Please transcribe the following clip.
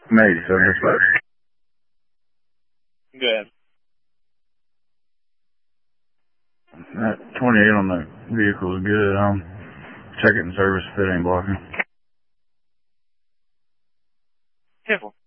I'm 87 dispatch. Go ahead. That 28 on the vehicle is good. Check it in service if it ain't blocking. Careful.